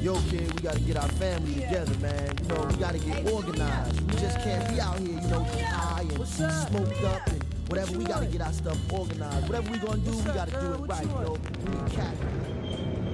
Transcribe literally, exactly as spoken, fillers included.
yo kid, we gotta get our family together, man. You know, we gotta get organized. We just can't be out here, you know, high and smoked up and whatever. We gotta get our stuff organized. Whatever we gonna do, we gotta do it right, you know. We need cash.